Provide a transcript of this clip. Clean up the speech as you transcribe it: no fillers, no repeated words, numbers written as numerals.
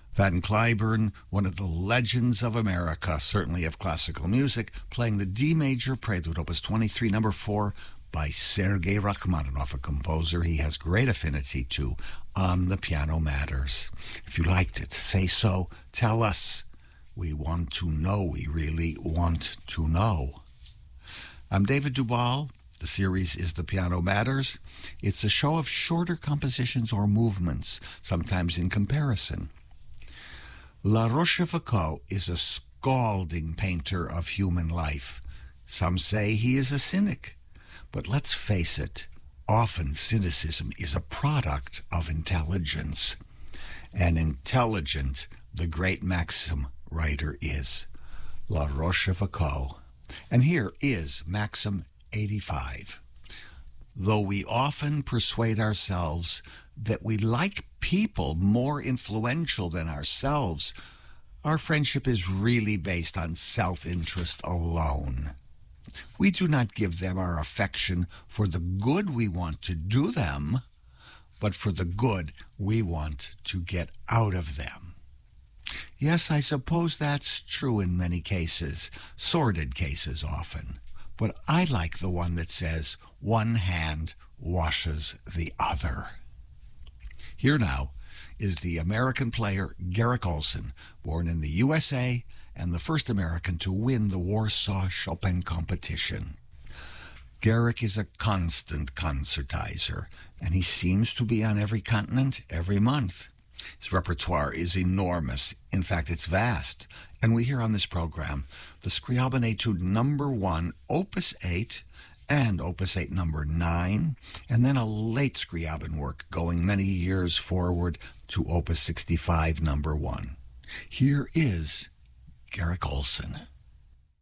Van Cliburn, one of the legends of America, certainly of classical music, playing the D major prelude, opus 23, number 4, by Sergei Rachmaninoff, a composer he has great affinity to, on the Piano Matters. If you liked it, say so. Tell us. We want to know. We really want to know. I'm David Duvall. The series is The Piano Matters. It's a show of shorter compositions or movements, sometimes in comparison. La Rochefoucauld is a scalding painter of human life. Some say he is a cynic. But let's face it, often cynicism is a product of intelligence. And intelligent, the great Maxim writer is. La Rochefoucauld. And here is Maxim 85. Though we often persuade ourselves that we like people more influential than ourselves, our friendship is really based on self-interest alone. We do not give them our affection for the good we want to do them, but for the good we want to get out of them. Yes, I suppose that's true in many cases, sordid cases often. But I like the one that says, one hand washes the other. Here now is the American player Garrick Ohlson, born in the USA and the first American to win the Warsaw Chopin competition. Garrick is a constant concertizer, and he seems to be on every continent every month. His repertoire is enormous. In fact, it's vast. And we hear on this program the Scriabin Etude number 1, Opus 8, and Opus 8 number 9, and then a late Scriabin work going many years forward to Opus 65 number 1. Here is Garrick Ohlson.